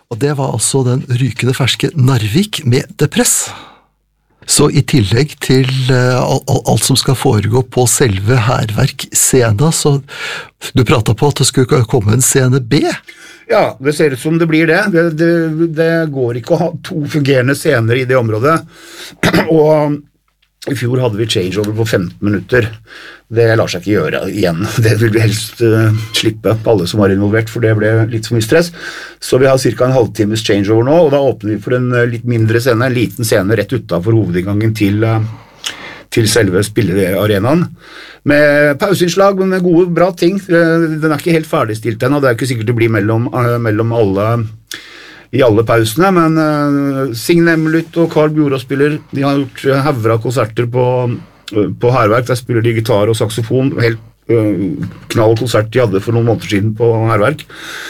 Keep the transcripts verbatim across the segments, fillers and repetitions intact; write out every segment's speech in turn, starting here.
Og det var altså den rykende ferske Narvik med Depress. Så i tillegg til uh, alt som skal foregå på selve Hærverk-scenen, så du pratet på at det skulle komme en scene B? Ja, det ser ut som det blir det. Det, det, det går ikke å ha to fungerende scener i det området. Og i fjor hadde vi changeover på femten minutter. Det lar seg ikke gjøre igjen. Det vil vi helst uh, slippe på alle som var involvert, for det ble litt for mye stress. Så vi har cirka en halvtimes changeover nå, og da åpner vi for en uh, litt mindre scene, en liten scene rett utenfor hovedinngangen til, uh, til selve spillearenaen. Med pauseinnslag, med gode, bra ting. Uh, den er ikke helt ferdigstilt ennå, det er ikke sikkert det blir mellom, uh, mellom alle i alle pausene, men uh, Signe Emmelut og Carl Bjorå spiller, de har gjort uh, hevra konserter på, uh, på Hærverk, der spiller de gitar og saxofon, helt uh, knall konsert de hadde for noen måneder siden på Hærverk.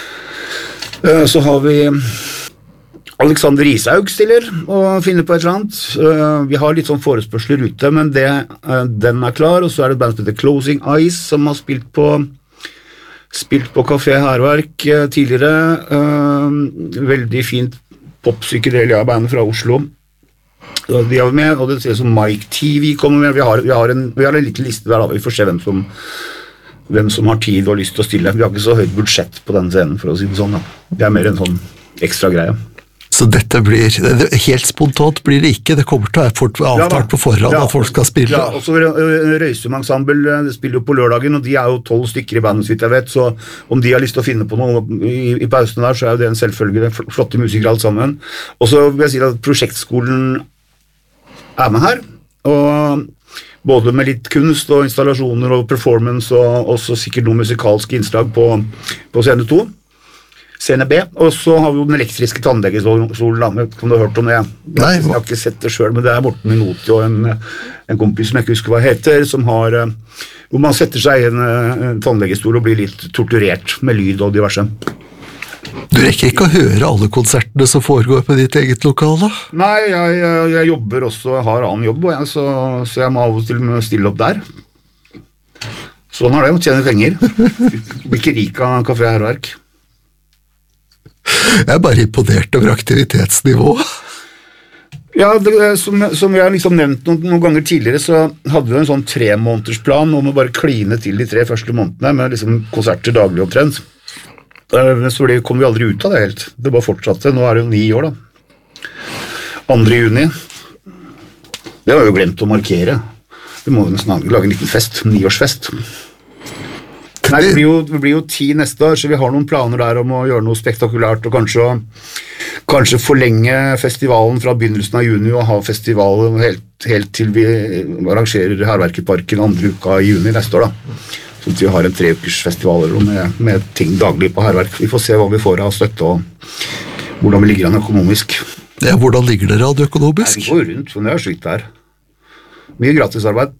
Uh, så har vi Alexander Ishaug stiller og finner på et eller annet. Uh, vi har litt sånn forespørsler ute, men det, uh, den er klar, og så er det et band som heter Closing Eyes, som har spilt på Spilt på Café Hærverk eh, tidligere, eh, veldig fint pop-psykedelia-band fra Oslo. Så de er med, og det ser ut som Mike T V kommer med. Vi har, vi har, en, vi har en liten liste der, da. Vi får se hvem som, hvem som har tid og lyst til å stille. Vi har ikke så høyt budsjett på den scenen, for å si det sånn. Da. Det er mer en sånn ekstra greie. Så dette blir, helt spontant blir det ikke, det kommer til å være avtalt ja, på forhånd ja, at folk skal spille. Ja, og så Røysum Ensemble spiller jo på lørdagen, og de er jo tolv stykker i bandet, så vidt jeg vet, så om de har lyst til å finne på noe i, i pausen der, så er jo det en selvfølge, flotte musikere alt sammen. Og så vil jeg si at prosjektskolen er med her, og både med litt kunst og installasjoner og performance, og også sikkert noen musikalske innslag på, på scene to. Scene B, og så har vi jo den elektriske tannlegestolen, om du har hørt om det. Nei, jeg har ikke sett det selv, men det er Morten Minoti og en, en kompis som jeg ikke husker hva heter, som har, hvor man setter seg i en, en tannlegestol og blir litt torturert med lyd og diverse. Du rekker ikke å høre alle konsertene som foregår på ditt eget lokale? Nei, jeg, jeg, jeg jobber også, jeg har annen jobb, jeg, så, så jeg må av og til stille opp der. Sånn er det, å tjene penger. Blir ikke rik av Café Hærverk. Jeg er bare imponert over aktivitetsnivået. Ja, det, som, som jeg har liksom nevnt noen, noen ganger tidligere, så hadde vi en sånn tre månedersplan om å bare kline til de tre første månedene med liksom konserter daglig omtrent. Så det kom vi aldri ut av det helt. Det bare fortsatte. Nå er det jo ni år da. andre juni. Det har vi jo glemt å markere. Vi må jo snart lage en liten fest, niårsfest. Nei, det blir, jo, det blir jo ti neste år, så vi har noen planer der om å gjøre noe spektakulært, og kanskje, kanskje forlenge festivalen fra begynnelsen av juni, og ha festivalen helt, helt til vi arrangerer Hærverkeparken andre uka i juni neste år da. Så vi har en tre ukers festival med, med ting daglig på Hærverk. Vi får se hva vi får av støtte, og hvordan vi ligger an økonomisk. Ja, hvordan ligger dere an økonomisk? Nei, vi går rundt, så det er slitt der. Mye gratisarbeid.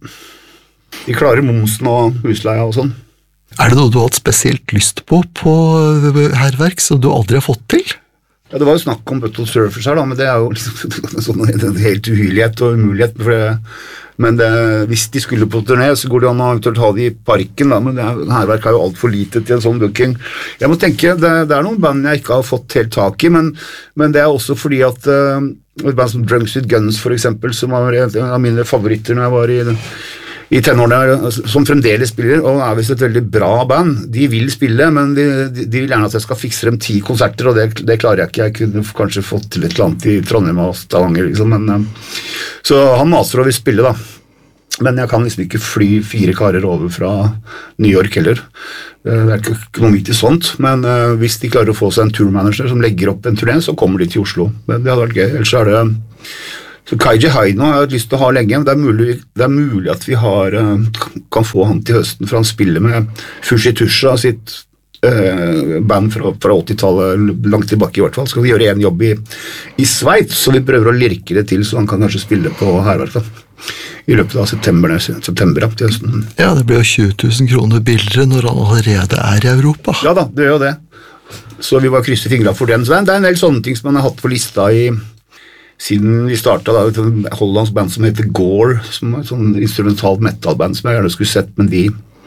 Vi klarer momsen og husleia og sånn. Er det noe du har hatt spesielt lyst på på Hærverk som du aldri har fått til? Ja, det var jo snakk om Buttle Surfers her da, men det er jo liksom sånn en helt uhylighet og umulighet. For det, men det, hvis de skulle på turné, så går det an å eventuelt ha de i parken da, men det, Hærverk har jo alt for lite til en sånn booking. Jeg må tenke, det, det er noen band jeg ikke har fått helt tak i, men, men det er også fordi at uh, et band som Drunks with Guns for eksempel, som var en av mine favoritter når jeg var i i tenårene, som fremdeles spiller, og er vist et veldig bra band. De vil spille, men de, de, de vil gjerne at jeg skal fikse dem ti konserter, og det, det klarer jeg ikke. Jeg kunne kanskje fått til et eller annet i Trondheim og Stavanger, liksom. Men, så han master og vil spille, da. Men jeg kan liksom ikke fly fire karer over fra New York heller. Det er ikke, ikke noe mye til sånt, men uh, hvis de klarer å få seg en tourmanager som legger opp en turné, så kommer de til Oslo. Men det hadde vært gøy. Ellers er det Så Kaiji Haino har jeg hatt lyst til å ha lenge, men det er mulig, det er mulig at vi har, kan få han til høsten, for han spiller med Fushitusha, sitt uh, band fra, fra åttitallet, langt tilbake i hvert fall. Skal vi gjøre en jobb i, i Sveits, så vi prøver å lirke det til, så han kan kanskje spille på Hærverk da, i løpet av september, september til høsten. Ja, det blir jo tjue tusen kroner billigere når han allerede er i Europa. Ja da, det gjør jo det. Så vi bare krysser fingrene for den. Så det er en del sånne ting som man har hatt på lista i siden vi startet da, et hollandsk band som heter Gore, som er et sånn instrumentalt metalband som jeg gjerne skulle sett, men de,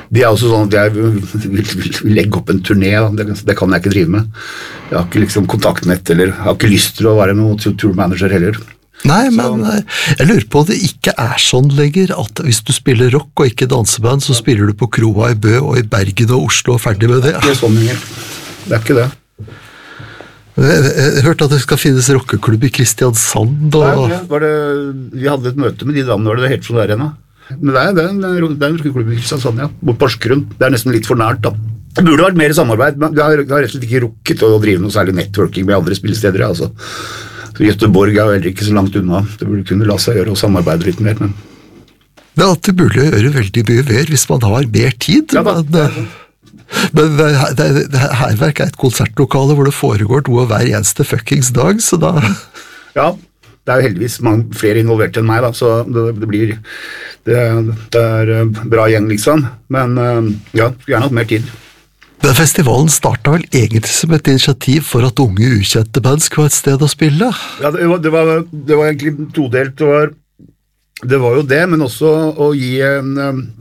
De er også sånn at jeg vil, vil, vil, vil legge opp en turné, det, det kan jeg ikke drive med. Jeg har ikke liksom kontaktnett, eller jeg har ikke lyst til å være noen tourmanager heller. Nei, men så. Jeg lurer på om det ikke er sånn lenger, at hvis du spiller rock og ikke danseband, så spiller du på kroa i Bø og i Bergen og Oslo og ferdig med det. Det er ikke sånn lenger. Det er ikke det. Jeg, jeg, jeg hørte at det skal finnes rockeklubb i Kristiansand. Og... Nei, var det, vi hadde et møte med de damene, var det helt sånn der igjen da. Men det er, det er en, det er en rockeklubb i Kristiansand, ja. Bort Porsgrunn. Det er nesten litt for nært, da. Det burde vært mer samarbeid, men det har, det har rett og slett ikke rukket å drive noe særlig networking med andre spillesteder, ja, altså. Så Göteborg er heller ikke så langt unna. Det burde kunne la seg gjøre og samarbeide litt mer, men... Det er at det burde gjøre veldig mye mer hvis man har mer tid, ja, da, men... Men Hærverk er et konsertlokale hvor det foregår noe hver eneste fuckings dag, så da... Ja, det er jo heldigvis mange, flere involvert enn meg, da, så det, det blir... Det, det er bra gjeng, liksom. Men ja, gjerne hatt mer tid. Den festivalen startet vel egentlig som et initiativ for at unge ukjente band skulle ha et sted å spille? Ja, det var, det var, det var egentlig todelt. Det var, det var jo det, men også å gi en...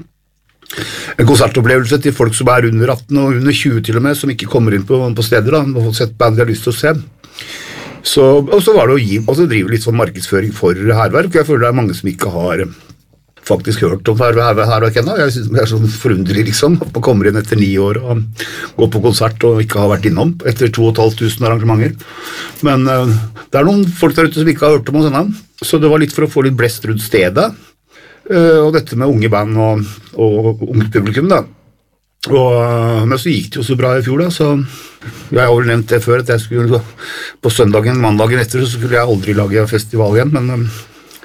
en konsertopplevelse til folk som er under atten og under tjue til og med, som ikke kommer inn på, på steder da, og har sett band de har lyst til å se. Så, og så var det å gi, altså drive litt sånn markedsføring for Hærverk, og jeg føler det er mange som ikke har faktisk hørt om Hærverk ennå. Jeg synes det er sånn forunderlig liksom, at man kommer inn etter ni år og går på konsert og ikke har vært innom etter to og et halvt tusen arrangementer. Men uh, det er noen folk der ute som ikke har hørt om oss ennå, så det var litt for å få litt blest rundt stedet. Uh, og dette med unge band og, og ungt publikum da. Og, men så gikk det jo så bra i fjor da, så jeg har jo nevnt det før at jeg skulle på søndagen, mandagen etter så skulle jeg aldri lage festival igjen, men um,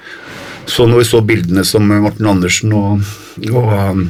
så når vi så bildene som Morten Andersen og, og um,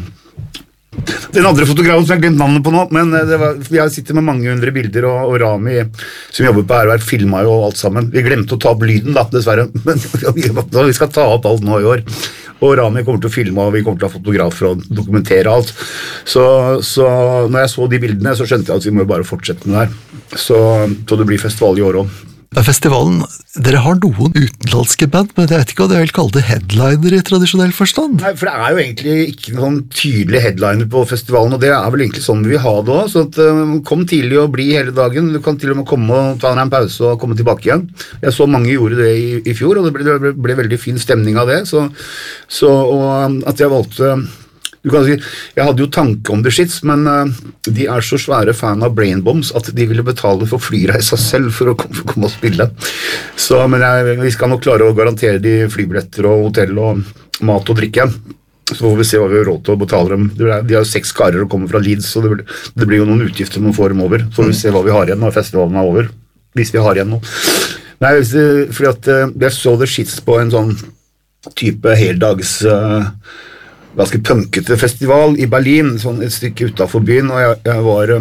den andre fotografen som jeg glemt navnet på nå, men det var, jeg sitter med mange hundre bilder, og, og Rami som jobber på Hærverk filmet jo alt sammen. Vi glemte å ta opp lyden da, dessverre, men vi skal ta opp alt nå i år. Og Rami kommer til å filme, og vi kommer til å ha fotografer og dokumentere alt. Så, så når jeg så de bildene, så skjønte jeg at vi må bare fortsette med det her. Så, så det blir festival i år også. Festivalen, dere har noen utenlandske band, men jeg vet ikke hva dere vil kalle det headliner i tradisjonell forstand. Nei, for det er jo egentlig ikke noen tydelige headliner på festivalen, og det er vel egentlig sånn vi vil ha det også, så at, um, kom tidlig og bli hele dagen, du kan til og med komme og ta en pause og komme tilbake igjen. Jeg så mange gjorde det i, i fjor, og det ble, det ble, ble veldig fin stemning av det, så, så og at jeg valgte... Du kan si, jeg hadde jo tanke om The Shits, men uh, de er så svære fan av Brain Bombs at de ville betale for flyreisa selv for å komme, for å komme og spille. Så, men jeg, vi skal nok klare å garantere de flybilletter og hotell og mat og drikke. Så får vi se hva vi har råd til å betale dem. De har jo seks karer og kommer fra Leeds, så det, det blir jo noen utgifter når man får dem over. Så får vi se hva vi har igjen når festivalen er over, hvis vi har igjen noe. Nei, fordi at uh, jeg så The Shits på en sånn type heldags... Uh, ganske punkete festival i Berlin, sånn et stykke utenfor byen, og jeg, jeg, var,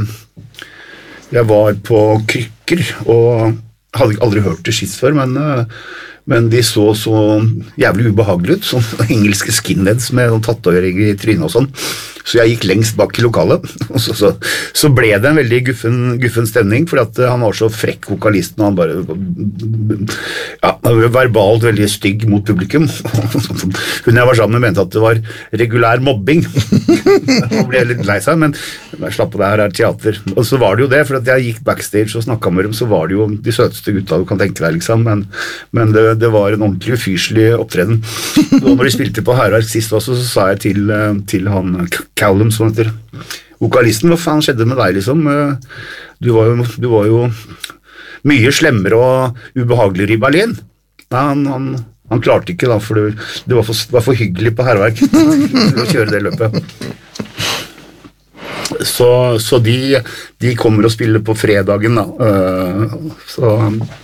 jeg var på krykker, og hadde aldri hørt det skitt før, men, men de så så jævlig ubehagelig ut, sånn engelske skinheads med noen tatoveringer i trynet og sånn, så jeg gikk lengst bak i lokalet, og så, så, så ble det en veldig guffen, guffen stemning, fordi at han var så frekk vokalisten, og han bare, ja, verbalt veldig stygg mot publikum. Hun jeg var sammen med mente at det var regulær mobbing. Han ble litt lei seg, men jeg slapp på det her er teater. Og så var det jo det, for at jeg gikk backstage og snakket med dem, så var det jo de søteste gutta du kan tenke deg, liksom, men, men det, det var en ordentlig ufyselig opptreden. Og når de spilte på Hærverk sist også, så sa jeg til, til han Callum, som heter vokalisten, hva faen skjedde med deg, liksom? Du var jo, du var jo mye slemmere og ubehageligere i Berlin. Nei, han, han, han klarte ikke da, for det, det, var for, det var for hyggelig på Hærverk å kjøre det løpet. Så, så de, de kommer og spiller på fredagen da, så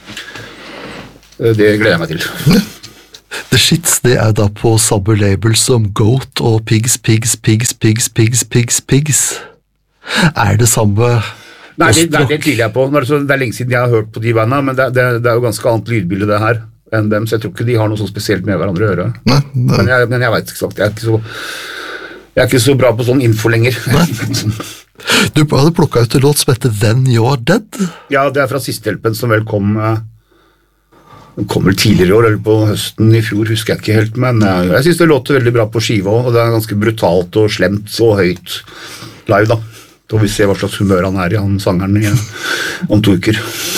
det gleder jeg meg til. The Shits, det er da på samme label som Goat og Pigs, Pigs, Pigs, Pigs, Pigs, Pigs, Pigs. Er det samme... Nei, det, nei, det tviler jeg på. Det er lenge siden jeg har hørt på de bandene, men det, det, det er jo ganske annet lydbilde det her enn dem, så jeg tror ikke de har noe så spesielt med hverandre å gjøre. Nei, nei. Men, jeg, men jeg vet ikke sagt, jeg er ikke så, jeg er ikke så bra på sånn info lenger. Du hadde plukket ut en låt som heter Then You're Dead? Ja, det er fra Sistehjelpen som vel kom... Den kommer tidligere i år, eller på høsten i fjor, husker jeg ikke helt, men jeg, jeg synes det låter veldig bra på skiva, og det er ganske brutalt og slemt og høyt live da. Så vi ser hva slags humør han er i, han sangeren, i, om to uker.